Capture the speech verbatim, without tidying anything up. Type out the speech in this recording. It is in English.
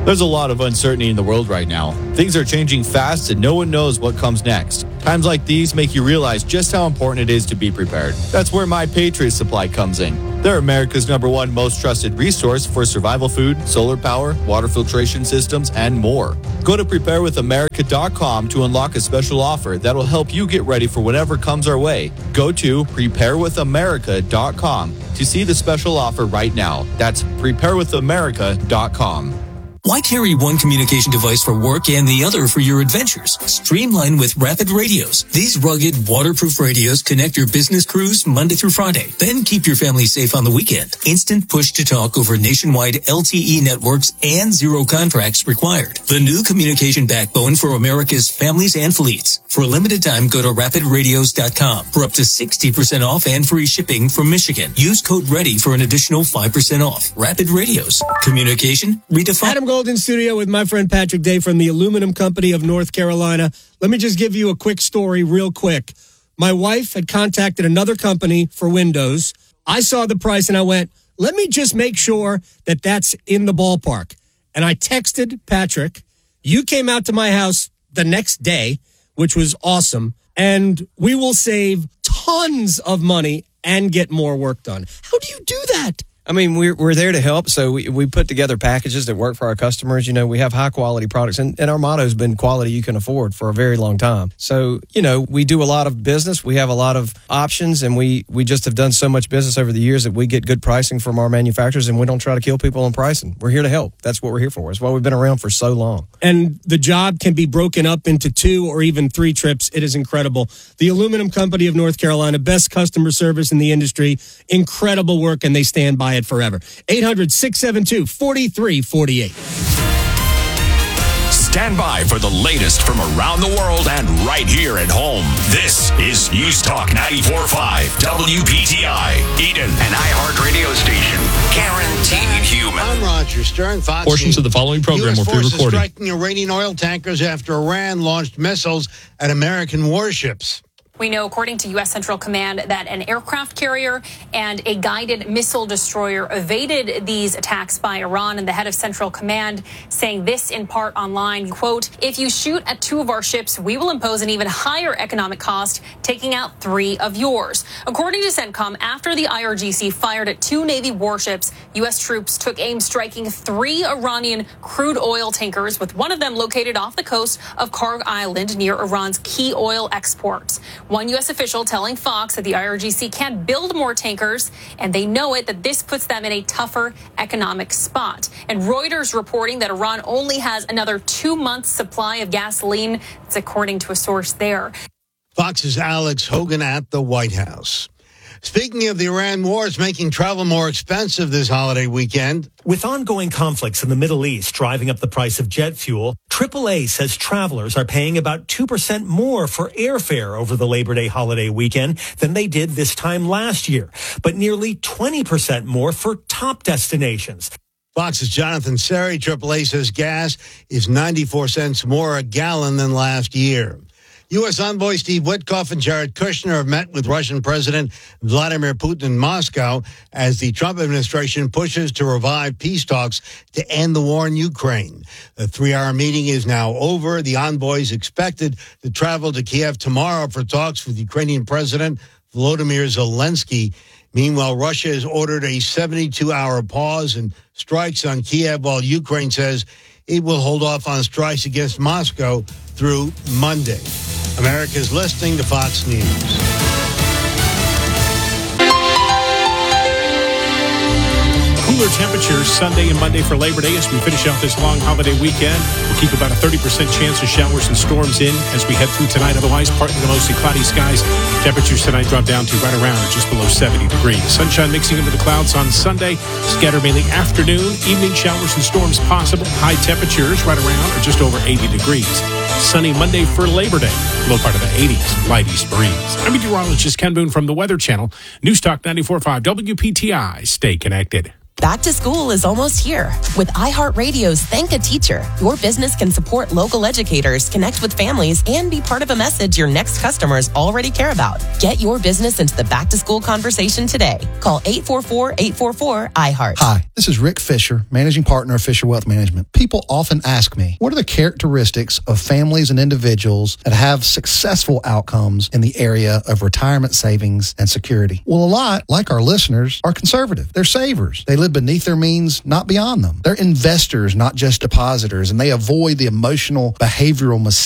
There's a lot of uncertainty in the world right now. Things are changing fast and no one knows what comes next. Times like these make you realize just how important it is to be prepared. That's where My Patriot Supply comes in. They're America's number one most trusted resource for survival food, solar power, water filtration systems, and more. Go to prepare with america dot com to unlock a special offer that'll help you get ready for whatever comes our way. Go to prepare with america dot com to see the special offer right now. That's prepare with america dot com. Why carry one communication device for work and the other for your adventures? Streamline with Rapid Radios. These rugged, waterproof radios connect your business crews Monday through Friday. Then keep your family safe on the weekend. Instant push-to-talk over nationwide L T E networks and zero contracts required. The new communication backbone for America's families and fleets. For a limited time, go to rapid radios dot com for up to sixty percent off and free shipping from Michigan. Use code READY for an additional five percent off. Rapid Radios. Communication redefined. Adam Golden Studio with my friend Patrick Day from the Aluminum Company of North Carolina. Let me just give you a quick story real quick. My wife had contacted another company for windows. I saw the price and I went, let me just make sure that that's in the ballpark. And I texted Patrick. You came out to my house the next day, which was awesome. And we will save tons of money and get more work done. How do you do that? I mean, we're, we're there to help, so we, we put together packages that work for our customers. You know, we have high-quality products, and, and our motto has been quality you can afford for a very long time. So, you know, we do a lot of business. We have a lot of options, and we, we just have done so much business over the years that we get good pricing from our manufacturers, and we don't try to kill people on pricing. We're here to help. That's what we're here for. That's why we've been around for so long. And the job can be broken up into two or even three trips. It is incredible. The Aluminum Company of North Carolina, best customer service in the industry, incredible work, and they stand by it forever. eight hundred, six seven two, four three four eight. Stand by for the latest from around the world and right here at home. This is News Talk ninety-four point five W P T I, Eden, an iHeart radio station. Guaranteed human. I'm Roger Stern. Fox Portions News. of the following program will be forces recorded. Striking Iranian oil tankers after Iran launched missiles at American warships. We know, according to U S Central Command, that an aircraft carrier and a guided missile destroyer evaded these attacks by Iran. And the head of Central Command saying this in part online, quote, if you shoot at two of our ships, we will impose an even higher economic cost, taking out three of yours. According to CENTCOM, after the I R G C fired at two Navy warships, U S troops took aim striking three Iranian crude oil tankers, with one of them located off the coast of Karg Island near Iran's key oil exports. One U S official telling Fox that the I R G C can't build more tankers, and they know it, that this puts them in a tougher economic spot. And Reuters reporting that Iran only has another two months supply of gasoline. That's according to a source there. Fox's Alex Hogan at the White House. Speaking of the Iran war, it's making travel more expensive this holiday weekend. With ongoing conflicts in the Middle East driving up the price of jet fuel, triple A says travelers are paying about two percent more for airfare over the Labor Day holiday weekend than they did this time last year, but nearly twenty percent more for top destinations. Fox's Jonathan Seri, triple A says gas is ninety-four cents more a gallon than last year. U S envoy Steve Witkoff and Jared Kushner have met with Russian President Vladimir Putin in Moscow as the Trump administration pushes to revive peace talks to end the war in Ukraine. The three-hour meeting is now over. The envoys expected to travel to Kiev tomorrow for talks with Ukrainian President Volodymyr Zelensky. Meanwhile, Russia has ordered a seventy-two hour pause in strikes on Kiev, while Ukraine says it will hold off on strikes against Moscow through Monday. America's listening to Fox News. Cooler temperatures Sunday and Monday for Labor Day as we finish out this long holiday weekend. We'll keep about a thirty percent chance of showers and storms in as we head through tonight. Otherwise, partly to mostly cloudy skies. Temperatures tonight drop down to right around or just below seventy degrees. Sunshine mixing into the clouds on Sunday. Scattered mainly afternoon. Evening showers and storms possible. High temperatures right around or just over eighty degrees. Sunny Monday for Labor Day. Low part of the eighties. Light east breeze. I'm meteorologist Ken Boone from the Weather Channel. News Talk ninety-four point five W P T I. Stay connected. Back to school is almost here. With iHeartRadio's Thank a Teacher, your business can support local educators, connect with families, and be part of a message your next customers already care about. Get your business into the back-to-school conversation today. Call eight four four, eight four four, I heart. Hi, this is Rick Fisher, Managing Partner of Fisher Wealth Management. People often ask me, what are the characteristics of families and individuals that have successful outcomes in the area of retirement savings and security? Well, a lot, like our listeners, are conservative. They're savers. They live beneath their means, not beyond them. They're investors, not just depositors, and they avoid the emotional, behavioral mistakes